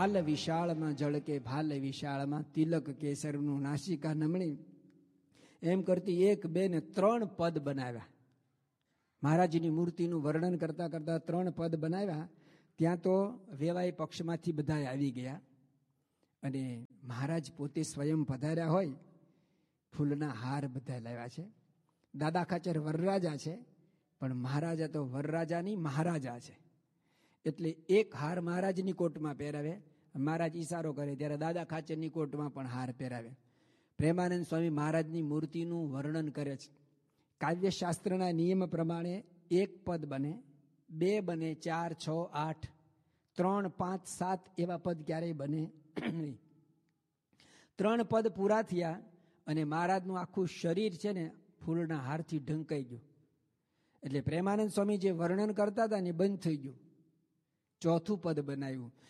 હાલ વિશાળમાં ઝળકે ભાલ વિશાળમાં તિલક કેસરનું નાસિકા નમણી, એમ કરતી 1, 2 ને 3 પદ બનાવ્યા. મહારાજની મૂર્તિનું વર્ણન કરતા કરતા 3 પદ બનાવ્યા. ત્યાં તો વેવાઈ પક્ષમાંથી બધા આવી ગયા અને મહારાજ પોતે સ્વયં પધાર્યા હોય. ફૂલના હાર બધા લાવ્યા છે. દાદા ખાચર વરરાજા છે, પણ મહારાજા તો વરરાજા નહીં, મહારાજા છે. એટલે એક હાર મહારાજની કોટમાં પહેરાવે. મહારાજ ઈશારો કરે ત્યારે દાદા ખાચરની કોટમાં પણ હાર પહેરાવે. પ્રેમાનંદ સ્વામી મહારાજની મૂર્તિનું વર્ણન કરે છે. કાવ્યશાસ્ત્રના નિયમ પ્રમાણે 1 પદ બને, 2 બને, 4, 6, 8, 3, 5, 7 એવા પદ ક્યારેય બને નહીં. 3 પદ પૂરા થયા અને મહારાજનું આખું શરીર છે ને ફૂલના હારથી ઢંકાઈ ગયું. એટલે પ્રેમાનંદ સ્વામી જે વર્ણન કરતા હતા ને બંધ થઈ ગયું. 4થું પદ બનાવ્યું.